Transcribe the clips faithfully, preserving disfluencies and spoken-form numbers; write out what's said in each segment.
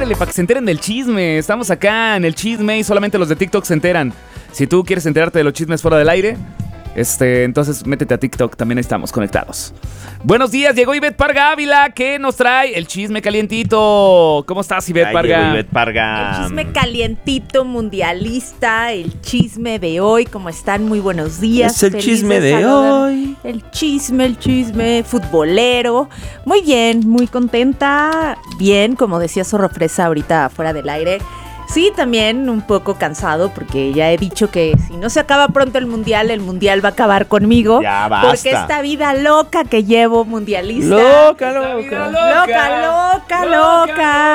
párele para que se enteren del chisme. Estamos acá en el chisme y solamente los de TikTok se enteran. Si tú quieres enterarte de los chismes fuera del aire, este, entonces métete a TikTok, también estamos conectados. Buenos días, llegó Ivette Parga Ávila, que nos trae el chisme calientito. ¿Cómo estás, Ivette Parga? Ivette Parga. El chisme calientito mundialista, el chisme de hoy. ¿Cómo están? Muy buenos días. Es el Felices chisme de saludar. hoy. El chisme, el chisme futbolero. Muy bien, muy contenta. Bien, como decía Zorro Fresa ahorita fuera del aire. Sí, también un poco cansado porque ya he dicho que si no se acaba pronto el mundial, el mundial va a acabar conmigo. Ya basta. Porque esta vida loca que llevo mundialista. Loca, loca. Loca, Loca, loca, loca.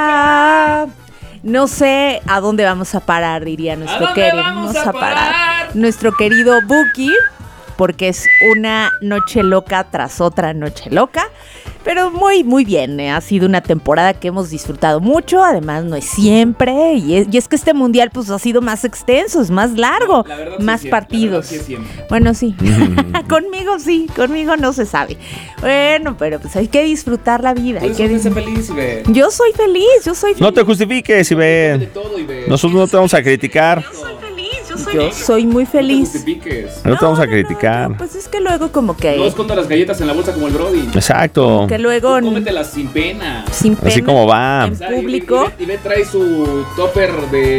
loca. No sé a dónde vamos a parar, diría nuestro querido. Vamos a parar? parar. Nuestro querido Buki, porque es una noche loca tras otra noche loca. Pero muy, muy bien, ¿eh? Ha sido una temporada que hemos disfrutado mucho, además no es siempre, y es, y es que este mundial pues ha sido más extenso, es más largo, La verdad, más sí, partidos. sí, siempre. Bueno, sí, conmigo sí, conmigo no se sabe. Bueno, pero pues hay que disfrutar la vida. Hay que ser feliz, Ivette. Yo soy feliz, yo soy feliz. No te justifiques, De Ivette. todo, Ivette. Nosotros no te vamos a criticar. Yo soy feliz, yo soy, yo soy muy No te feliz. justifiques. No te vamos a no, criticar. no, pues es que luego como que... No esconda las galletas en la bolsa como el Brody. Exacto. que luego... Tú cómetelas sin pena. Sin pena. Así como va. En ¿Sabes? público. Ivette, Ivette trae su topper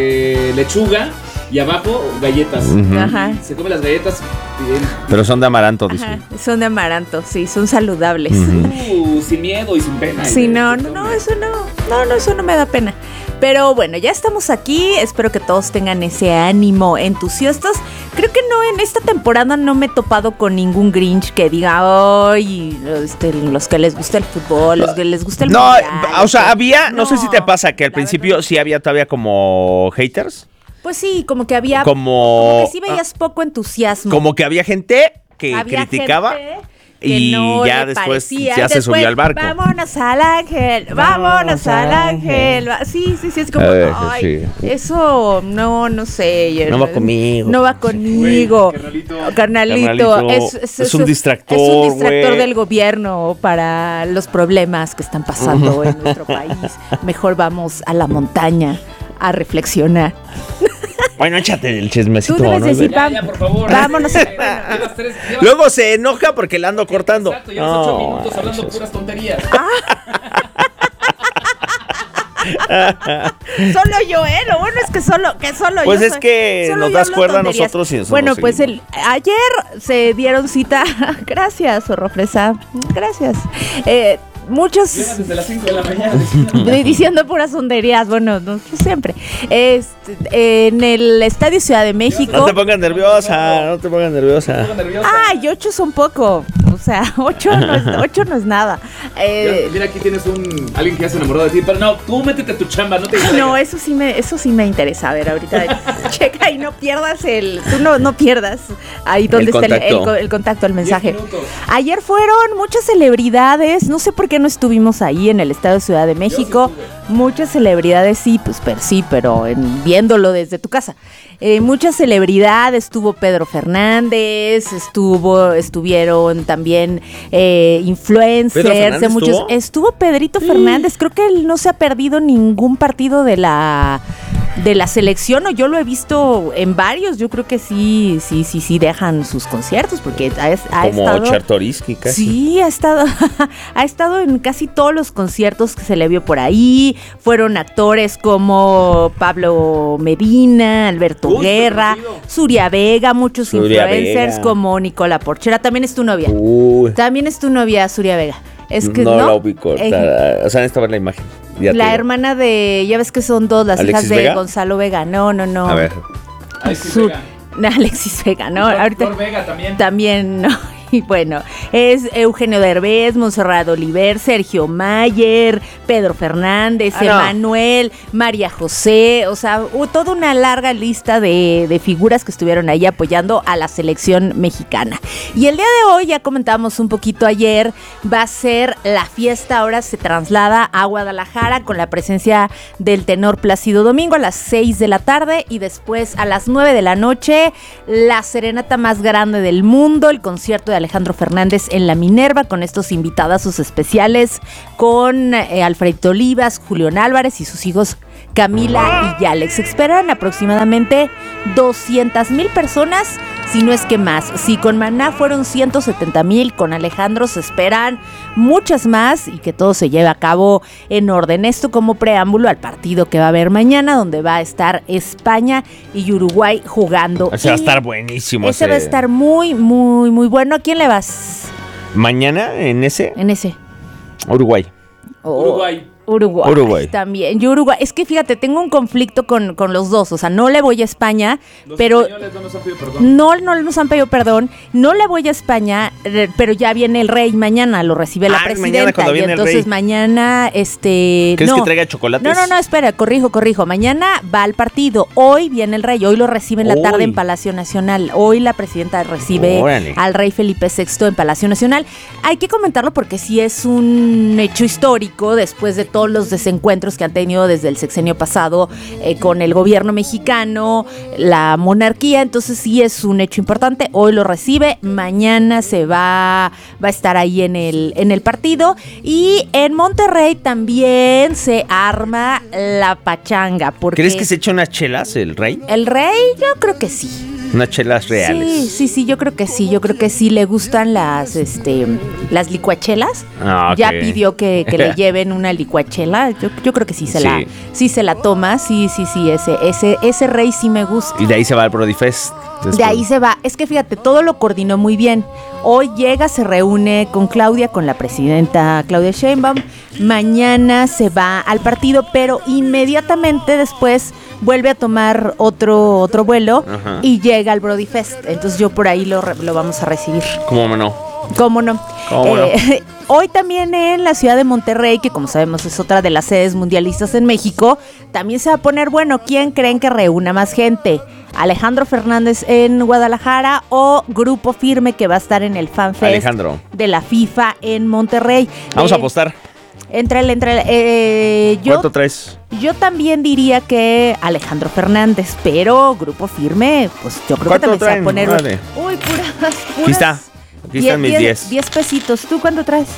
de lechuga y abajo galletas. Ujú. Ajá. Se come las galletas bien, Pero son de amaranto, dice. Ajá, son de amaranto, sí, son saludables. Ujú. uh, sin miedo y sin pena. Sí, Ivette. no, no, no, eso no, no, no, eso no me da pena. Pero bueno, ya estamos aquí, espero que todos tengan ese ánimo entusiastas. Creo que no, en esta temporada no me he topado con ningún Grinch que diga, ay, este, los que les gusta el fútbol, los que les gusta el No, mundial, o sea, este, había, no, sé si te pasa que al la principio verdad, sí había todavía como haters. pues sí, como que había, Como, como que sí veías poco entusiasmo. como que había gente que Había criticaba. gente que Y no ya le después parecía. ya se Después, subió al barco. Vámonos al ángel, vámonos Vámonos al al ángel. Va- Sí, sí, sí, es como, A ver, ay, sí. eso no, no sé. yo- No va conmigo. No va conmigo. Güey, carnalito. Carnalito, Carnalito, es, es- es un es- distractor, Es un distractor güey. del gobierno para los problemas que están pasando en nuestro país. Mejor vamos a la montaña a reflexionar. Bueno, échate el chismecito, Tú debes ¿no? decir, Ya, ya, por favor. Vámonos. Eh, llevas tres- llevas- Luego se enoja porque la ando cortando. Exacto, llevas ocho No, minutos hablando manches. puras tonterías. Solo yo, ¿eh? Lo bueno es que solo, que solo Pues yo es soy- que solo nos yo das hablo cuerda a tonterías. nosotros y nosotros Bueno, pues seguimos. el, ayer se dieron cita. Gracias, Zorro Fresa. Gracias. Eh, muchos Llevas desde las cinco de la mañana. Estoy diciendo puras tonterías, bueno, no, siempre. Este, en el Estadio Ciudad de México. No te pongas nerviosa, no te pongas nerviosa. Ay, ocho son poco. O sea, ocho no es, ocho no es nada. Eh, Ya, mira, aquí tienes un alguien que ya se enamoró de ti, pero no, tú métete a tu chamba, no te distraigas. No, eso sí me, eso sí me interesa. A ver, ahorita checa y no pierdas el, tú no, no pierdas ahí donde El está el, el, contacto. co- el contacto, el mensaje. Diez minutos. Ayer fueron muchas celebridades, no sé por qué no estuvimos ahí en el Estado de Ciudad de México. Muchas celebridades, sí, pues pero sí, pero en- viéndolo desde tu casa. Eh, muchas celebridades, estuvo Pedro Fernández, estuvo, estuvieron también eh, influencers, ¿Pedro Fernández de muchos. estuvo? Estuvo Pedrito Fernández, creo que él no se ha perdido ningún partido de la de la selección, o yo lo he visto en varios. Yo creo que sí, sí, sí, sí dejan sus conciertos porque ha, ha Como estado. Chertoriski casi. Sí, ha estado, ha estado en casi todos los conciertos que se le vio por ahí. Fueron actores como Pablo Medina, Alberto Uy, Guerra, súper conocido. Suria Vega, muchos Suria influencers Vega. como Nicola Porchera. También es tu novia. Uy, También es tu novia, Suria Vega. Es que no, no, la ubico. Eh, ta- o sea, necesito ver la imagen. Ya te la digo. hermana de, ya ves que son dos, las ¿Alexis hijas de Vega? Gonzalo Vega. No, no, no. A ver. Alexis Su- Vega. Alexis Vega, ¿no? Flor- Ahorita Flor Vega también. también, ¿no? Y bueno, es Eugenio Derbez, Montserrat Oliver, Sergio Mayer, Pedro Fernández, Ah, no. Emanuel, María José, o sea, hubo toda una larga lista de, de figuras que estuvieron ahí apoyando a la selección mexicana. Y el día de hoy, ya comentábamos un poquito ayer, va a ser la fiesta, ahora se traslada a Guadalajara con la presencia del tenor Plácido Domingo a las seis de la tarde y después a las nueve de la noche, la serenata más grande del mundo, el concierto de Alejandro Fernández en la Minerva con estos invitadazos especiales, con eh, Alfredo Olivas, Julián Álvarez y sus hijos Camila y Alex. Esperan aproximadamente doscientas mil personas, si no es que más. Si con Maná fueron ciento setenta mil, con Alejandro se esperan muchas más y que todo se lleve a cabo en orden. Esto como preámbulo al partido que va a haber mañana, donde va a estar España y Uruguay jugando. Ese va a estar buenísimo. Ese, ese va a estar muy, muy, muy bueno. ¿A quién le vas? ¿Mañana en ese? En ese. Uruguay. Oh. Uruguay. Uruguay, Uruguay también. Yo Uruguay, es que fíjate, tengo un conflicto con, con los dos, o sea, no le voy a España, los pero españoles no nos han pedido perdón. No, no nos han pedido perdón, no le voy a España, pero ya viene el rey mañana, lo recibe la ah, presidenta mañana cuando y viene entonces el rey. mañana este ¿Crees no, que traiga chocolates? No, no, no, espera, corrijo, corrijo. Mañana va al partido. Hoy viene el rey, hoy lo recibe en la Hoy. tarde en Palacio Nacional. Hoy la presidenta recibe Órale. al rey Felipe sexto en Palacio Nacional. Hay que comentarlo porque sí es un hecho histórico después de todos los desencuentros que han tenido desde el sexenio pasado eh, con el gobierno mexicano, la monarquía, entonces sí es un hecho importante. Hoy lo recibe, mañana se va, va a estar ahí en el, en el partido. Y en Monterrey también se arma la pachanga. Porque ¿Crees que se echa unas chelas el rey? el rey, yo creo que sí. Unas chelas reales. Sí, sí, sí, yo creo que sí, yo creo que sí le gustan las, este, las licuachelas. Ah, ok. Ya pidió que, que le lleven una licuachela. Yo, yo creo que sí se Sí. la, sí se la toma, sí, sí, sí, ese, ese, ese rey sí me gusta. Y de ahí se va al Brody Fest. después. De ahí se va. Es que fíjate, todo lo coordinó muy bien. Hoy llega, se reúne con Claudia, con la presidenta Claudia Sheinbaum. Mañana se va al partido, pero inmediatamente después vuelve a tomar otro, otro vuelo. Ajá. Y llega al Brody Fest. Entonces yo por ahí lo, re- lo vamos a recibir. ¿Cómo no? ¿Cómo no? ¿Cómo no? Eh, hoy también en la ciudad de Monterrey, que como sabemos es otra de las sedes mundialistas en México, también se va a poner bueno. ¿Quién creen que reúna más gente? ¿Alejandro Fernández en Guadalajara o Grupo Firme, que va a estar en el FanFest Alejandro. de la FIFA en Monterrey? Vamos Eh, a apostar. Entre el, entre el, eh, yo, ¿Cuánto traes? yo también diría que Alejandro Fernández, pero Grupo Firme, pues yo creo que ¿Cuánto también se va a traen? poner. Órale. Uy, puras, puras. Aquí está. Aquí están mis diez. diez pesitos. ¿Tú cuánto traes?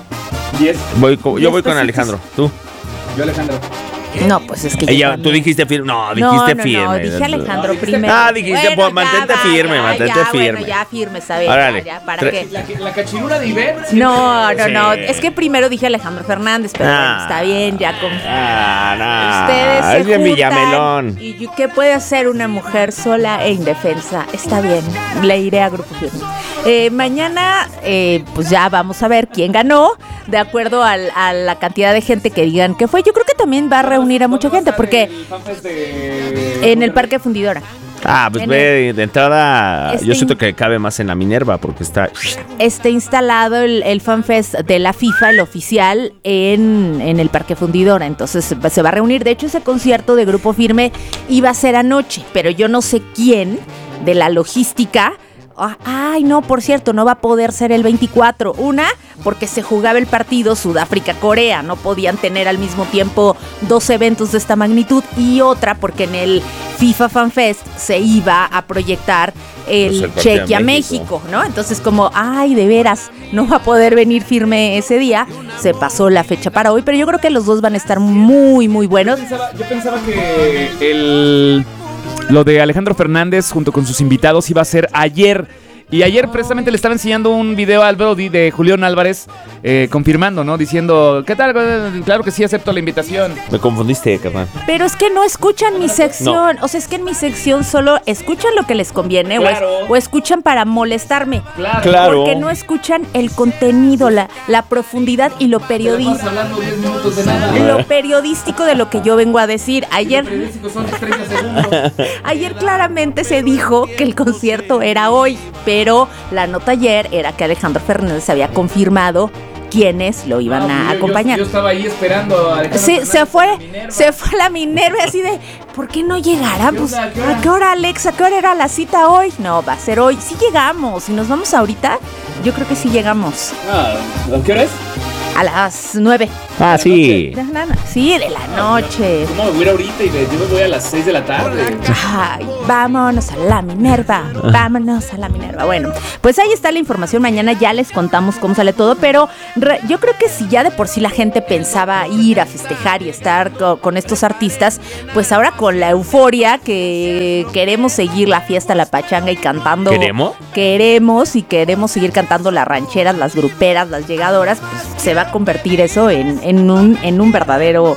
diez. Voy co- yo diez voy con pesitos. Alejandro. ¿Tú? Yo, Alejandro. No, pues es que yo Ella, también. tú dijiste firme. No, No, dijiste no, firme. no, dije Alejandro No, primero. Ah, dijiste, pues, mantente ya, firme, ya, mantente ya, firme. Bueno, ya firme, ¿sabes? Órale. Ya, ya, ¿para Tre- qué? La, que- la cachirula de Iber. No, no, Sí. no. Es que primero dije Alejandro Fernández, pero Ah. bueno, está bien, ya con. Ah, no. Ustedes se es bien juntan. Villamelón. ¿Y yo- qué puede hacer una mujer sola e indefensa? Está bien, le iré a Grupo Firme. Eh, mañana, eh, pues ya vamos a ver quién ganó, de acuerdo al- a la cantidad de gente que digan que fue. Yo creo que también va a reunir a mucha gente, porque en el Parque Fundidora. Ah, pues En ve, de entrada, Este yo in- siento que cabe más en la Minerva porque está. Está instalado el, el FanFest de la FIFA, el oficial, en, en el Parque Fundidora. Entonces va- se va a reunir. De hecho, ese concierto de Grupo Firme iba a ser anoche, pero yo no sé quién de la logística. ah, Ay, no, por cierto, no va a poder ser el veinticuatro. Una, porque se jugaba el partido Sudáfrica-Corea. No podían tener al mismo tiempo dos eventos de esta magnitud. Y otra, porque en el FIFA FanFest se iba a proyectar el, Pues el partido de Chequia-México, ¿no? Entonces como, ay, de veras, no va a poder venir Firme ese día. Se pasó la fecha para hoy, pero yo creo que los dos van a estar muy, muy Yo buenos. pensaba, yo pensaba que el, lo de Alejandro Fernández junto con sus invitados iba a ser ayer. Y ayer precisamente le estaba enseñando un video al Brody de Julián Álvarez eh, confirmando, ¿no? Diciendo, ¿qué tal? Claro que sí, acepto la invitación. Me confundiste, carnal. Pero es que no escuchan mi sección. O sea, es que en mi sección solo escuchan lo que les conviene, o es- Claro. o, escuchan para molestarme. Claro. Claro. Porque no escuchan el contenido, la, la profundidad y lo periodístico. hablando diez minutos de nada. Lo periodístico de lo que yo vengo a decir. Ayer, Son treinta segundos. ayer claramente se dijo que el concierto era hoy, pero la nota ayer era que Alejandro Fernández había confirmado quiénes lo iban a acompañar. Yo, estaba ahí esperando a Alejandro Sí, Fernández se fue, en la Minerva. se fue a la Minerva así de, ¿por qué no llegará? ¿Qué Pues, onda? ¿A qué hora? ¿a qué hora, Alex? ¿A qué hora era la cita hoy? No, va a ser hoy. Sí llegamos. Si nos vamos ahorita, yo creo que sí llegamos. Ah, ¿a qué hora es? A las nueve. Ah, sí. De la no- Sí, de la noche. ¿Cómo me voy a ir ahorita y yo me voy a las seis de la tarde? Ay, vámonos a la Minerva, vámonos a la Minerva. Bueno, pues ahí está la información. Mañana ya les contamos cómo sale todo, pero re- yo creo que si ya de por sí la gente pensaba ir a festejar y estar co- con estos artistas, pues ahora con la euforia que queremos seguir la fiesta, la pachanga y cantando. ¿Queremos? Queremos y queremos seguir cantando las rancheras, las gruperas, las llegadoras, pues se va a convertir eso en, en, un, en un verdadero